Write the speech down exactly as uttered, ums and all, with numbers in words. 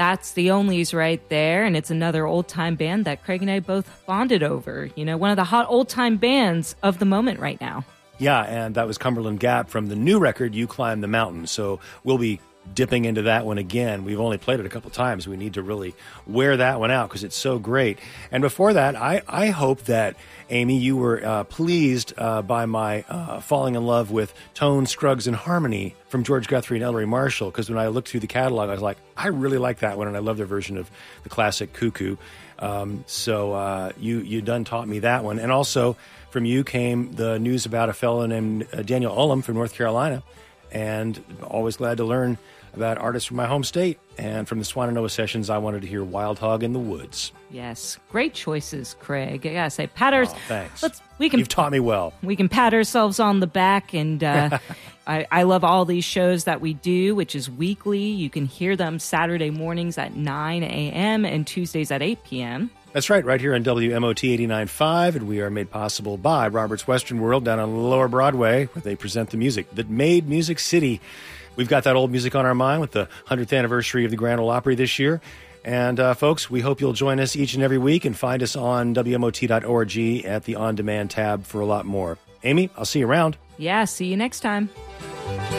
That's the Onlys right there, and it's another old-time band that Craig and I both bonded over. You know, one of the hot old-time bands of the moment right now. Yeah, and that was Cumberland Gap from the new record, You Climb the Mountain. So we'll be dipping into that one again. We've only played it a couple times. We need to really wear that one out because it's so great. And before that, I, I hope that, Amy, you were uh, pleased uh, by my uh, falling in love with Tone, Scruggs, and Harmony from George Guthrie and Ellery Marshall, because when I looked through the catalog, I was like, I really like that one, and I love their version of the classic Cuckoo. Um, so uh, you, you done taught me that one. And also from you came the news about a fellow named uh, Daniel Ullum from North Carolina, and always glad to learn about artists from my home state. And from the Swannanoa sessions, I wanted to hear Wild Hog in the Woods. Yes, great choices, Craig. I gotta say, pat our, oh, thanks. Let's, we can, You've taught me well. We can pat ourselves on the back, and uh, I, I love all these shows that we do, which is weekly. You can hear them Saturday mornings at nine a.m. and Tuesdays at eight p.m. That's right, right here on W M O T eighty-nine point five, and we are made possible by Robert's Western World down on Lower Broadway, where they present the music that made Music City. We've got that old music on our mind with the one hundredth anniversary of the Grand Ole Opry this year. And, uh, folks, we hope you'll join us each and every week and find us on W M O T dot org at the On Demand tab for a lot more. Amy, I'll see you around. Yeah, see you next time.